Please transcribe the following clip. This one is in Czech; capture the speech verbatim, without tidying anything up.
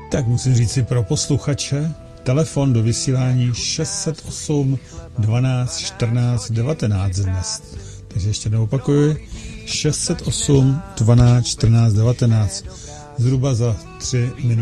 Tak musím říct si pro posluchače, telefon do vysílání šest set osm dvanáct čtrnáct devatenáct dnes. Takže ještě neopakuju, šest set osm dvanáct čtrnáct devatenáct, zhruba za tři minuty.